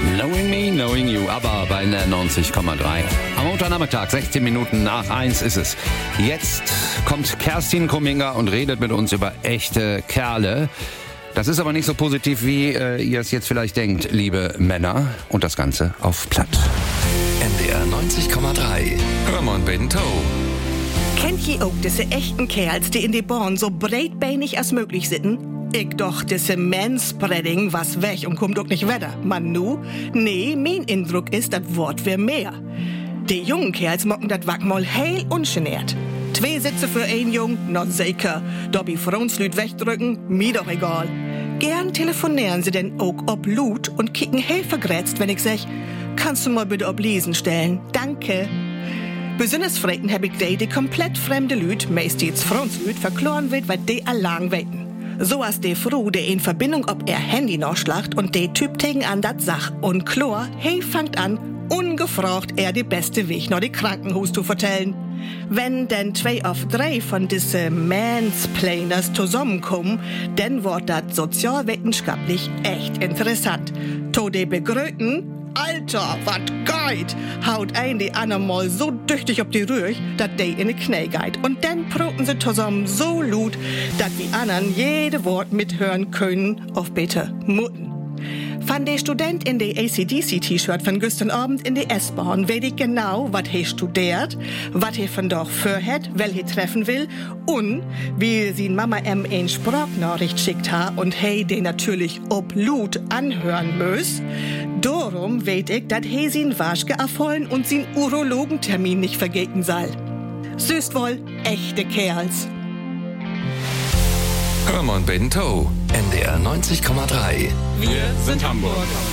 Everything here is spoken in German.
Knowing Me, Knowing You, aber bei der 90,3. Am Montagnachmittag, 16 Minuten nach 1 ist es. Jetzt kommt Kerstin Kuminger und redet mit uns über echte Kerle. Das ist aber nicht so positiv, wie ihr es jetzt vielleicht denkt, liebe Männer. Und das Ganze auf Platt. NDR 90,3. Hörmann Bento. Kennt ihr auch diese echten Kerls, die in die Born so breitbeinig als möglich sitzen? Ich doch, diese Manspreading was weg und kommt doch nicht weiter. Man nu? Nee, mein Eindruck ist, das Wort wär mehr. Die jungen Kerls mocken dat Wack mal heil ungenährt. 2 Sitze für ein Jung, not sicher. Dobby Frauenslüt wegdrücken, mir doch egal. Gern telefonieren sie denn auch ob Lut und kicken heil vergrätzt, wenn ich sag, kannst du mal bitte ob Lesen stellen? Danke. Besonders freiten hab ich die komplett fremde Lüt, meistens Frauenslüt, verkloren wird, weil die allang weiten. So als die Frau, die in Verbindung ob er Handy noch schlacht und die Typ tegen an dat Sach und Chlor, hey, fangt an, ungefragt er die beste Weg noch die Krankenhaus zu vertellen. Wenn denn 2 auf 3 von diese Mansplainers zusammenkommen, dann wird dat sozialwissenschaftlich echt interessant. To de begröten, Alter, wat geht, haut ein die anderen mal so tüchtig ob die Rühr, dat de in die Knie geht. Und dann proten sie zusammen so laut, dat die anderen jede Wort mithören können, auf bitte muten. Von der Student in der AC/DC-T-Shirt von gestern Abend in der S-Bahn weiß ich genau, was er studiert, was er von doch vorhat, wel er treffen will und wie sie Mama eine Sprachnachricht schickt hat und hey den natürlich ob Blut anhören muss. Darum weiß ich, dass er sin Waschke erfolgen und sin Urologentermin nicht vergeten soll. Süßt wohl echte Kerls. Hörmann Bento. NDR 90,3. Wir sind Hamburg.